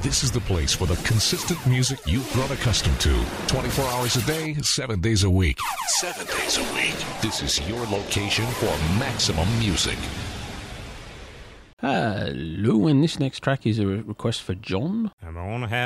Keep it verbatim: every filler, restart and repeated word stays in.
This is the place for the consistent music you've grown accustomed to. twenty-four hours a day, seven days a week. Seven days a week. This is your location for maximum music. Hello, and this next track is a request for John. And I want to have